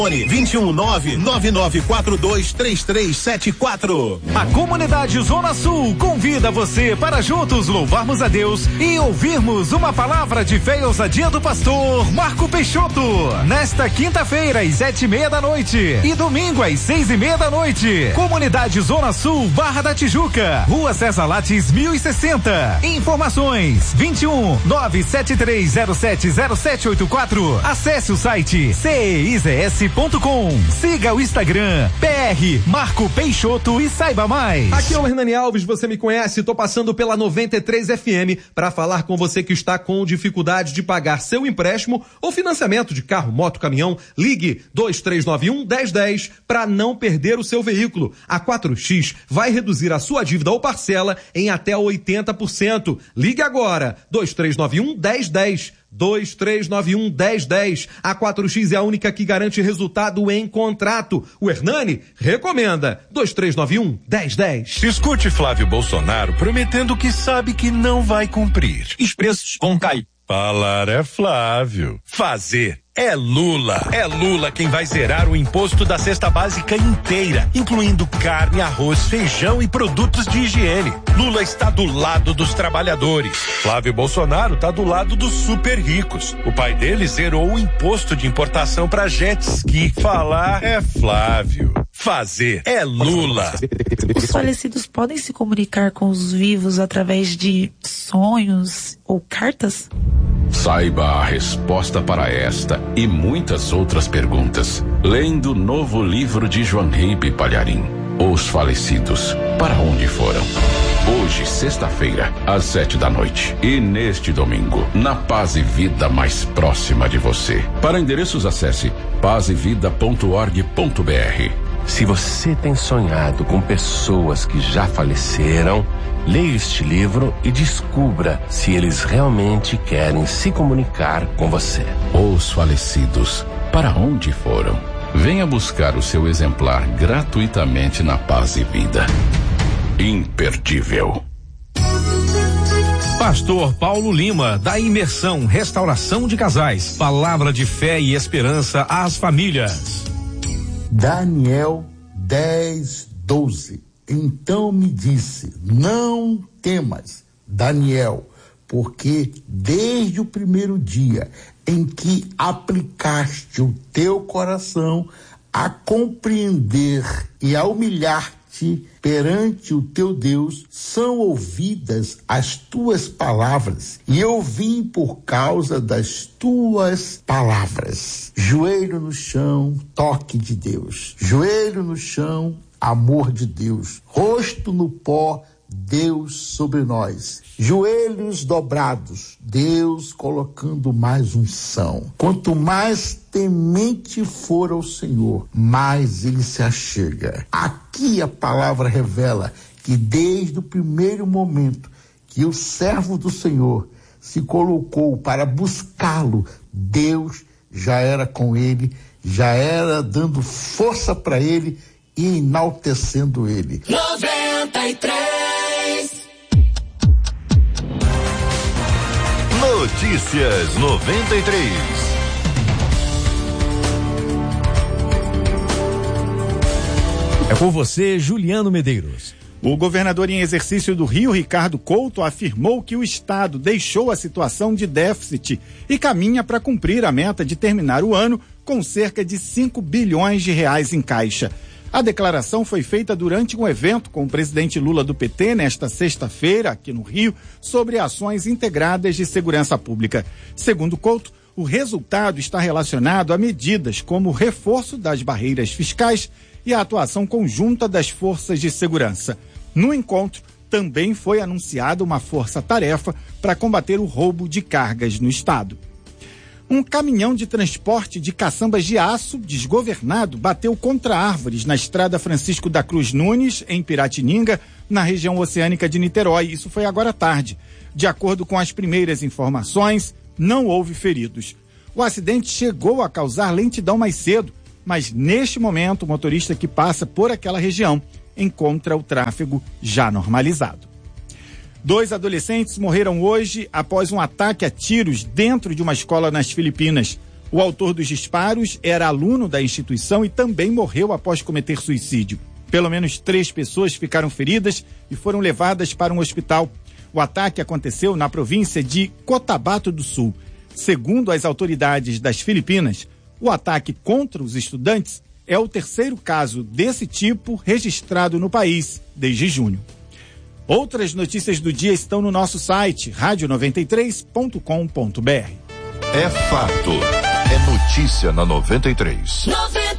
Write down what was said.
21999423374. A comunidade Zona Sul convida você para juntos louvarmos a Deus e ouvirmos uma palavra de fé e ousadia do pastor Marco Peixoto. Nesta quinta-feira, às 7:30 da noite e domingo, às 6:30 da noite. Comunidade Zona Sul, Barra da Tijuca, Rua César Lattes, 1060. Informações: 21-973070784. Acesse o site CEIZS.com. Siga o Instagram PR Marco Peixoto e saiba mais. Aqui é o Hernani Alves, você me conhece, tô passando pela 93 FM para falar com você que está com dificuldade de pagar seu empréstimo ou financiamento de carro, moto, caminhão. Ligue 2391-1010 para não perder o seu veículo. A 4X vai reduzir a sua dívida ou parcela em até 80%. Ligue agora, 2391-1010. 2391-1010. A 4X é a única que garante resultado em contrato. O Hernani recomenda. 2391-1010. Escute Flávio Bolsonaro prometendo que sabe que não vai cumprir. Os preços vão cair. Falar é Flávio. Fazer é Lula. É Lula quem vai zerar o imposto da cesta básica inteira, incluindo carne, arroz, feijão e produtos de higiene. Lula está do lado dos trabalhadores. Flávio Bolsonaro está do lado dos super ricos. O pai dele zerou o imposto de importação para jet ski. Falar é Flávio. Fazer é Lula. Os falecidos podem se comunicar com os vivos através de sonhos ou cartas? Saiba a resposta para esta e muitas outras perguntas lendo o novo livro de João Ribe Palharim, Os Falecidos, para onde foram? Hoje, sexta-feira, às 7 da noite. E neste domingo, na Paz e Vida mais próxima de você. Para endereços, acesse pazevida.org.br. Se você tem sonhado com pessoas que já faleceram, leia este livro e descubra se eles realmente querem se comunicar com você. Os Falecidos, para onde foram? Venha buscar o seu exemplar gratuitamente na Paz e Vida. Imperdível. Pastor Paulo Lima, da Imersão Restauração de Casais. Palavra de fé e esperança às famílias. Daniel 10:12. Então me disse: não temas, Daniel, porque desde o primeiro dia em que aplicaste o teu coração a compreender e a humilhar-te perante o teu Deus, são ouvidas as tuas palavras, e eu vim por causa das tuas palavras. Joelho no chão, toque de Deus. Joelho no chão, amor de Deus. Rosto no pó, Deus sobre nós. Joelhos dobrados, Deus colocando mais unção. Quanto mais temente for ao Senhor, mais ele se achega. Aqui a palavra revela que desde o primeiro momento que o servo do Senhor se colocou para buscá-lo, Deus já era com ele, já era dando força para ele e enaltecendo ele. 93. Notícias 93. É com você, Juliano Medeiros. O governador em exercício do Rio, Ricardo Couto, afirmou que o estado deixou a situação de déficit e caminha para cumprir a meta de terminar o ano com cerca de 5 bilhões de reais em caixa. A declaração foi feita durante um evento com o presidente Lula do PT nesta sexta-feira, aqui no Rio, sobre ações integradas de segurança pública. Segundo Couto, o resultado está relacionado a medidas como o reforço das barreiras fiscais e a atuação conjunta das forças de segurança. No encontro, também foi anunciada uma força-tarefa para combater o roubo de cargas no estado. Um caminhão de transporte de caçambas de aço desgovernado bateu contra árvores na estrada Francisco da Cruz Nunes, em Piratininga, na região oceânica de Niterói. Isso foi agora à tarde. De acordo com as primeiras informações, não houve feridos. O acidente chegou a causar lentidão mais cedo, mas neste momento o motorista que passa por aquela região encontra o tráfego já normalizado. 2 adolescentes morreram hoje após um ataque a tiros dentro de uma escola nas Filipinas. O autor dos disparos era aluno da instituição e também morreu após cometer suicídio. Pelo menos 3 pessoas ficaram feridas e foram levadas para um hospital. O ataque aconteceu na província de Cotabato do Sul. Segundo as autoridades das Filipinas, o ataque contra os estudantes é o 3º caso desse tipo registrado no país desde junho. Outras notícias do dia estão no nosso site, radio93.com.br. É fato. É notícia na 93.